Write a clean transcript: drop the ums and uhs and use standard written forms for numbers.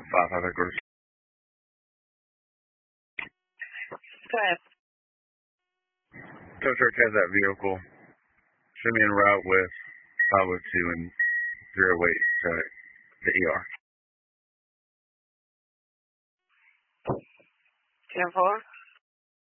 5. I think we're Go ahead. tow truck has that vehicle. Show me en route with 502 and 308 to the ER. 10-4.